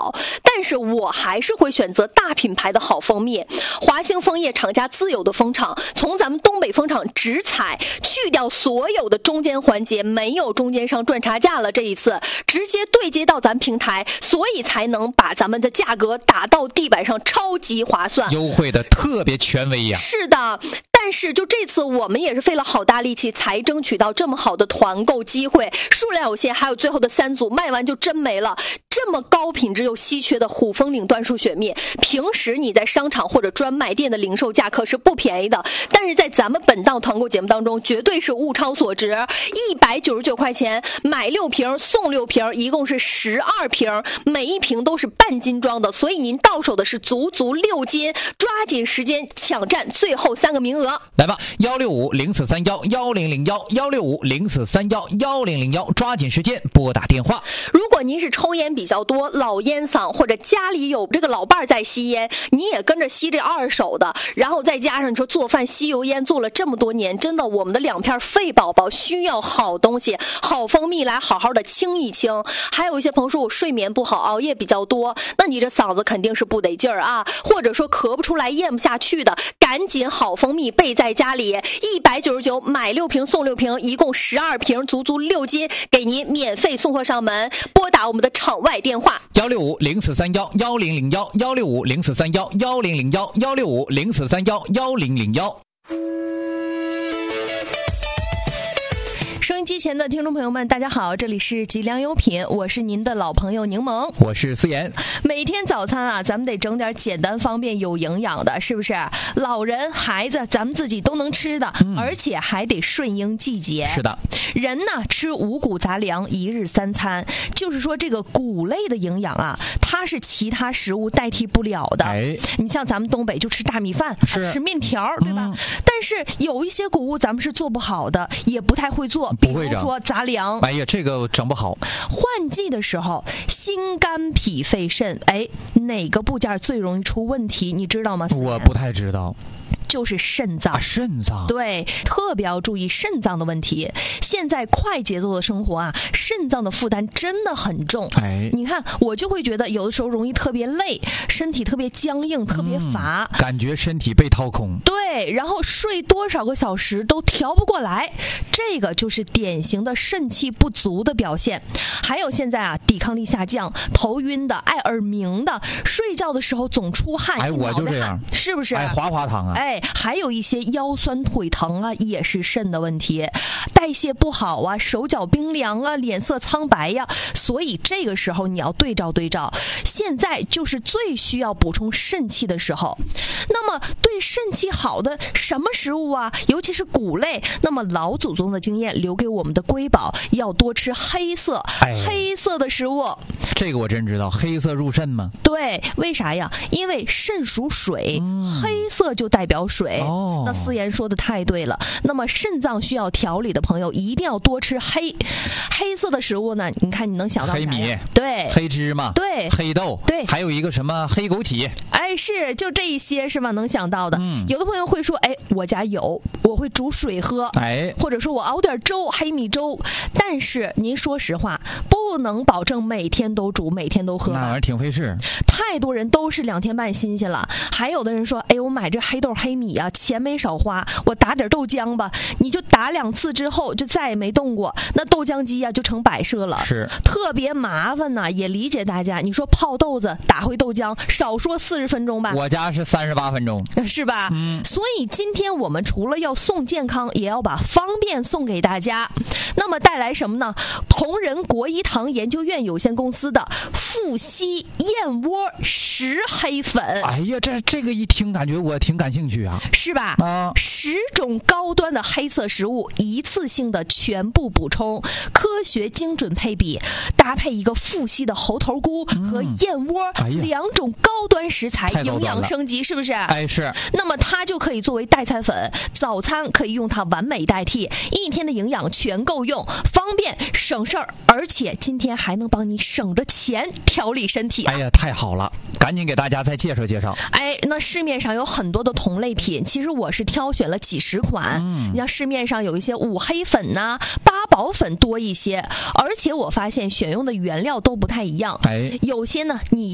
好，但是我还是会选择大品牌的好蜂蜜。华兴枫叶厂家自有的蜂场，从咱们东北蜂场直采，去掉所有的中间环节，没有中间商赚差价了，这一次直接对接到咱平台，所以才能把咱们的价格打到地板上，超级划算， 优惠的特别权威呀。 是的，但是就这次我们也是费了好大力气才争取到这么好的团购机会，数量有限，还有最后的3组卖完就真没了。这么高品质又稀缺的虎风岭椴树雪蜜，平时你在商场或者专卖店的零售价可是不便宜的，但是在咱们本档团购节目当中绝对是物超所值，199块钱买6瓶送6瓶，一共是12瓶，每一瓶都是半斤装的，所以您到手的是足足6斤，抓紧时间抢占最后3个名额。 来吧，165-0431-1001，165-0431-1001，抓紧时间拨打电话。 如果您是抽烟比较多，老烟嗓，或者家里有这个老伴在吸烟，你也跟着吸这二手的，然后再加上你说做饭吸油烟做了这么多年，真的我们的2片肺宝宝需要好东西，好蜂蜜来好好的清一清。还有一些朋友说我睡眠不好，熬夜比较多，那你这嗓子肯定是不得劲儿啊，或者说咳不出来咽不下去的，赶紧好蜂蜜备在家里，199买6瓶送6瓶，一共12瓶，足足6斤，给您免费送货上门。拨打我们的场外电话 165-0431-1001，165-0431-1001，165-0431-1001。 收音机前的听众朋友们，大家好，这里是吉良优品，我是您的老朋友柠檬， 我是思妍。 每天早餐啊，咱们得整点简单方便有营养的，是不是？老人孩子咱们自己都能吃的，而且还得顺应季节。 是的， 人呢吃五谷杂粮，1日3餐，就是说这个谷类的营养啊，它是其他食物代替不了的。你像咱们东北就吃大米饭，吃面条，对吧？但是有一些谷物咱们是做不好的，也不太会做。比如说杂粮， 哎呀，这个整不好。 换季的时候，心肝脾肺肾，哪个部件最容易出问题？你知道吗？ 我不太知道。 就是肾脏肾脏， 对，特别要注意肾脏的问题。现在快节奏的生活啊，肾脏的负担真的很重。你看我就会觉得有的时候容易特别累，身体特别僵硬，特别乏， 感觉身体被掏空。 对，然后睡多少个小时都调不过来，这个就是典型的肾气不足的表现。还有现在啊，抵抗力下降，头晕的，爱耳鸣的，睡觉的时候总出汗， 我就这样， 是不是？ 滑滑糖啊。 还有一些腰酸腿疼啊，也是肾的问题，代谢不好啊，手脚冰凉啊，脸色苍白呀，所以这个时候你要对照对照。现在就是最需要补充肾气的时候。那么对肾气好的什么食物啊？尤其是谷类，那么老祖宗的经验留给我们的瑰宝，要多吃黑色的食物。 这个我真知道，黑色入肾吗？ 对，为啥呀？因为肾属水，黑色就代表水。那思妍说的太对了。那么肾脏需要调理的朋友，一定要多吃黑色的食物呢。你看你能想到啥呀？ 黑米， 对， 黑芝麻， 对， 黑豆， 对， 还有一个什么黑枸杞。 是就这一些是吧？能想到的。有的朋友会说，我家有，我会煮水喝，或者说我熬点粥，黑米粥。但是您说实话，不能保证每天都煮，每天都喝， 那玩意儿挺费事。 太多人都是2天半新鲜了。还有的人说，我买这黑豆黑米啊，钱没少花，我打点豆浆吧。你就打2次之后就再也没动过，那豆浆机啊就成摆设了， 是特别麻烦呐。也理解大家，你说泡豆子打回豆浆，少说40分钟吧， 我家是38分钟， 是吧？所以今天我们除了要送健康，也要把方便送给大家。那么带来什么呢？同仁国医堂研究院有限公司的富硒燕窝10黑粉。 哎呀，这个一听感觉我挺感兴趣啊， 是吧？10种高端的黑色食物一次性的全部补充，科学精准配比，搭配一个富硒的猴头菇和燕窝2种高端食材，营养升级，是不是？ 是。 那么它就可以作为代餐粉，早餐可以用它完美代替，一天的营养全够用，方便省事儿，而且今天还能帮你省着钱调理身体。 太好了，赶紧给大家再介绍介绍。 那市面上有很多的同类品，其实我是挑选了几十款。你像市面上有一些5黑粉呐、8宝粉多一些，而且我发现选用的原料都不太一样。有些呢你